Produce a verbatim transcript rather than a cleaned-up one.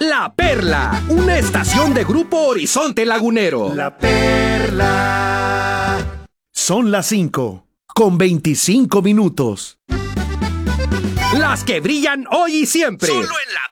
La Perla, una estación de Grupo Horizonte Lagunero. La Perla. Son las cinco, con veinticinco minutos. Las que brillan hoy y siempre. Solo en La